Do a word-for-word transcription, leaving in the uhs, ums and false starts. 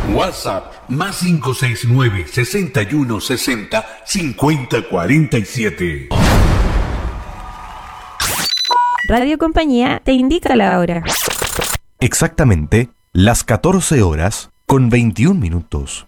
WhatsApp más cinco seis nueve, sesenta y uno sesenta, cincuenta cuarenta y siete. Radio Compañía te indica la hora. Exactamente las catorce horas con veintiún minutos.